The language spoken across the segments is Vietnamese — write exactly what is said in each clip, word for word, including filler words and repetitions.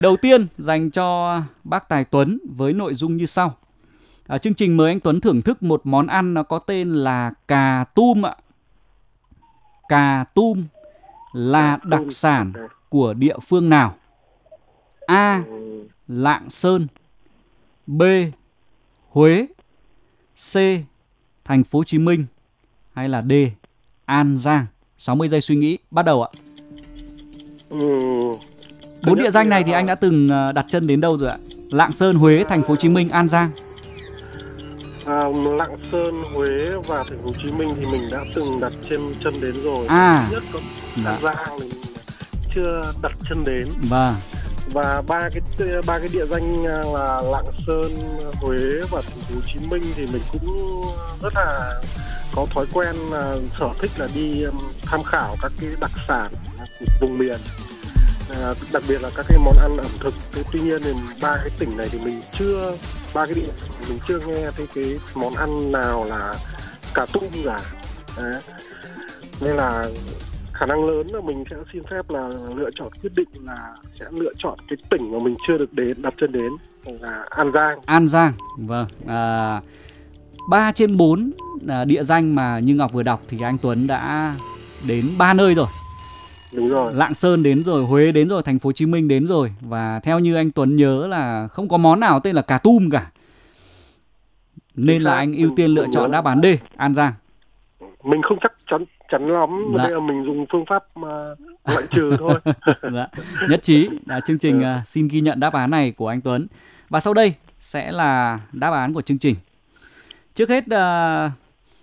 Đầu tiên dành cho bác Tài Tuấn với nội dung như sau. À, chương trình mời anh Tuấn thưởng thức một món ăn nó có tên là cà tum ạ. Cà tum là Cà đặc tum, sản ok. của địa phương nào? A. Ừ, Lạng Sơn. B. Huế. C. Thành phố Hồ Chí Minh. Hay là D. An Giang. sáu mươi giây suy nghĩ, bắt đầu ạ. ừ, thứ Bốn nhất địa thì danh này thì anh đã từng ờ, đặt chân đến đâu rồi ạ? Lạng Sơn, Huế, Thành phố Hồ Chí Minh, An Giang. à, Lạng Sơn, Huế và Thành phố Hồ Chí Minh thì mình đã từng đặt chân chân đến rồi. À, Thứ nhất có dạ. An Giang mình chưa đặt chân đến. Vâng. Và ba cái ba cái địa danh là Lạng Sơn, Huế và Thành phố Hồ Chí Minh thì mình cũng rất là có thói quen là sở thích là đi um, tham khảo các cái đặc sản của vùng miền, à, đặc biệt là các cái món ăn ẩm thực. Thế tuy nhiên thì ba cái tỉnh này thì mình chưa ba cái địa mình chưa nghe thấy cái món ăn nào là cà tum cả. Đấy. Nên là khả năng lớn là mình sẽ xin phép là lựa chọn quyết định là sẽ lựa chọn cái tỉnh mà mình chưa được đến đặt chân đến là An Giang. An Giang, vâng. À, ba trên bốn à, địa danh mà Như Ngọc vừa đọc thì anh Tuấn đã đến ba nơi rồi. Đúng rồi. Lạng Sơn đến rồi, Huế đến rồi, Thành phố Hồ Chí Minh đến rồi. Và theo như anh Tuấn nhớ là không có món nào tên là cà tum cả. Nên là anh ưu tiên lựa chọn đáp án D, An Giang. Mình không chắc chắn chắn lắm, Dạ. đây là mình dùng phương pháp uh, loại trừ thôi. Dạ. Nhất trí. À, chương trình uh, xin ghi nhận đáp án này của anh Tuấn. Và sau đây sẽ là đáp án của chương trình. Trước hết uh,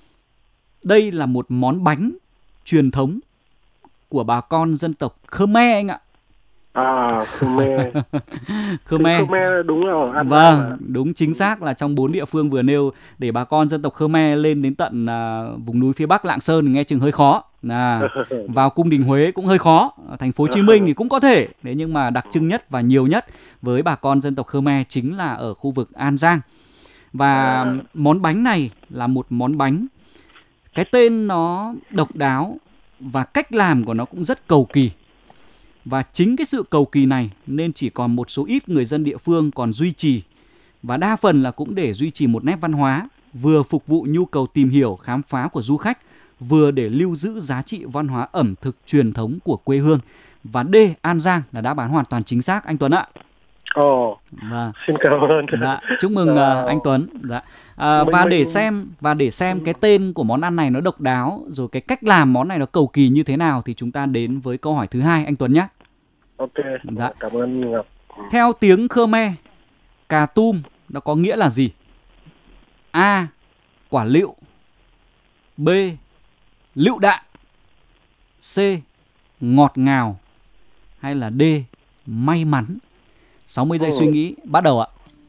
đây là một món bánh truyền thống của bà con dân tộc Khmer anh ạ. À, Khmer. Khmer. Khmer đúng rồi. An Vâng, Giang. đúng chính xác là trong bốn địa phương vừa nêu để bà con dân tộc Khmer lên đến tận uh, vùng núi phía Bắc Lạng Sơn nghe chừng hơi khó. À, vào cung đình Huế cũng hơi khó. Ở Thành phố Hồ Chí Minh thì cũng có thể. Thế nhưng mà đặc trưng nhất và nhiều nhất với bà con dân tộc Khmer chính là ở khu vực An Giang. Và món bánh này là một món bánh, cái tên nó độc đáo và cách làm của nó cũng rất cầu kỳ. Và chính cái sự cầu kỳ này nên chỉ còn một số ít người dân địa phương còn duy trì. Và đa phần là cũng để duy trì một nét văn hóa, vừa phục vụ nhu cầu tìm hiểu, khám phá của du khách, vừa để lưu giữ giá trị văn hóa ẩm thực truyền thống của quê hương. Và D, An Giang là đáp án hoàn toàn chính xác anh Tuấn ạ. Ồ, Và xin cảm ơn. Dạ, chúc mừng uh, anh Tuấn. Dạ. À, mình, và mình... để xem và để xem cái tên của món ăn này nó độc đáo, rồi cái cách làm món này nó cầu kỳ như thế nào thì chúng ta đến với câu hỏi thứ hai anh Tuấn nhé. Ok, dạ. Cảm ơn Ngọc. Theo tiếng Khmer, cà tum nó có nghĩa là gì? A. Quả lựu. B. Lựu đạn. C. Ngọt ngào. Hay là D. May mắn. sáu mươi giây ừ. suy nghĩ, bắt đầu ạ.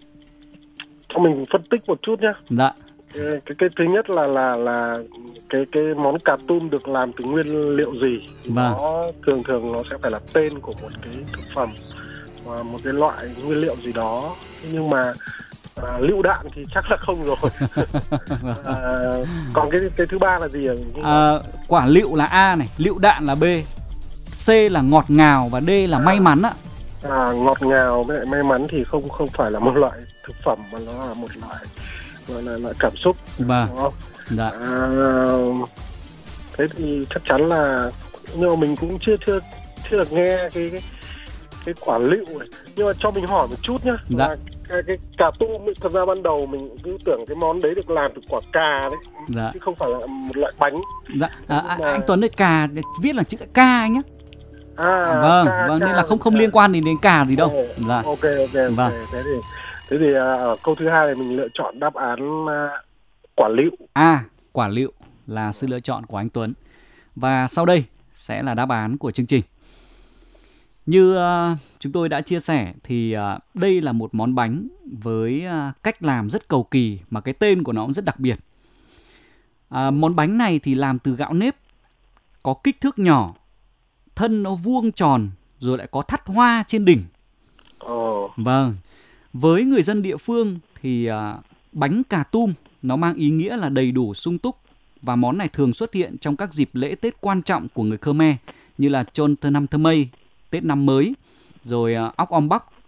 Cho mình phân tích một chút nhé. Dạ. Cái, cái, cái thứ nhất là là là cái cái món cà tum được làm từ nguyên liệu gì? Vâng. Nó thường thường nó sẽ phải là tên của một cái thực phẩm và một cái loại nguyên liệu gì đó. Nhưng mà à, lựu đạn thì chắc là không rồi. à, còn cái cái thứ ba là gì? À, quả lựu là A này, lựu đạn là B, C là ngọt ngào và D là à. may mắn ạ. À, ngọt ngào với lại may mắn thì không không phải là một loại thực phẩm mà nó là một loại gọi là, là cảm xúc. Vâng. Dạ. À, thế thì chắc chắn là, nhưng mà mình cũng chưa chưa chưa được nghe cái cái, cái quả lựu này. Nhưng mà cho mình hỏi một chút nhá. Dạ. Là cái, cái cà tum ấy, thật ra ban đầu mình cứ tưởng cái món đấy được làm từ quả cà đấy, dạ. chứ không phải là một loại bánh. Dạ. À, mà... Anh Tuấn ơi, cà viết là chữ K anh nhé. À, vâng, ca, vâng, ca, nên là không không ca. liên quan đến đến cà gì đâu. Oh, dạ. Ok, ok, ok. Vâng. Thế thì, thế thì ở uh, câu thứ hai thì mình lựa chọn đáp án uh, quả lựu. À, quả lựu là sự lựa chọn của anh Tuấn. Và sau đây sẽ là đáp án của chương trình. Như uh, chúng tôi đã chia sẻ thì uh, đây là một món bánh với uh, cách làm rất cầu kỳ mà cái tên của nó cũng rất đặc biệt. Uh, món bánh này thì làm từ gạo nếp, có kích thước nhỏ, thân nó vuông tròn, rồi lại có thắt hoa trên đỉnh. Oh. Vâng. Với người dân địa phương thì uh, bánh cà tum nó mang ý nghĩa là đầy đủ sung túc. Và món này thường xuất hiện trong các dịp lễ Tết quan trọng của người Khmer, như là Chon Năm Thơ Mây, Tết Năm Mới, rồi uh, óc om bóc